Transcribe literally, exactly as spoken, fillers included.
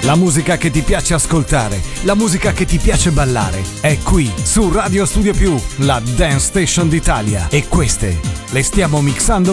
La musica che ti piace ascoltare, la musica che ti piace ballare, è qui su Radio Studio Più, la Dance Station d'Italia. E queste le stiamo mixando